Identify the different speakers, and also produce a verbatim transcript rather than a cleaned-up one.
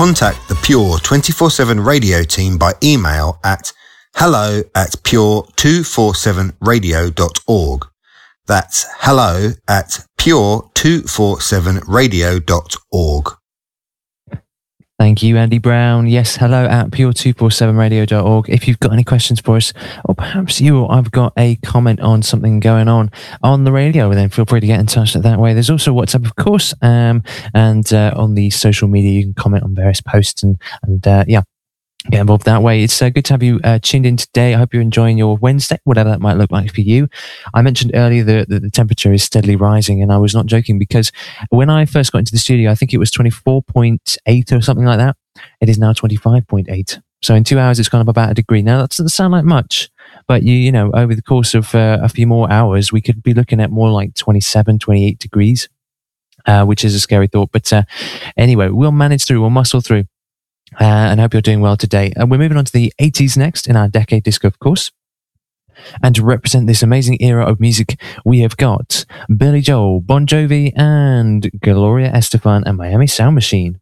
Speaker 1: contact the Pure two forty-seven Radio team by email at hello at pure two forty-seven radio dot org. That's hello at pure two forty-seven radio dot org.
Speaker 2: Thank you, Andy Brown. Yes, hello at pure two forty-seven radio dot org. If you've got any questions for us, or perhaps you or I've got a comment on something going on on the radio, then feel free to get in touch that way. There's also WhatsApp, of course, um, and uh, on the social media, you can comment on various posts and, and uh, yeah, get involved that way. It's uh, good to have you uh, tuned in today. I hope you're enjoying your Wednesday, whatever that might look like for you. I mentioned earlier that the, the temperature is steadily rising, and I was not joking, because when I first got into the studio, I think it was twenty-four point eight or something like that. It is now twenty-five point eight. So in two hours, it's gone up about a degree. Now, that doesn't sound like much, but you you know, over the course of uh, a few more hours, we could be looking at more like twenty-seven, twenty-eight degrees, uh, which is a scary thought. But uh, anyway, we'll manage through, we'll muscle through. Uh, and I hope you're doing well today. And uh, we're moving on to the eighties next in our Decade Disco, of course. And to represent this amazing era of music, we have got Billy Joel, Bon Jovi, and Gloria Estefan and Miami Sound Machine.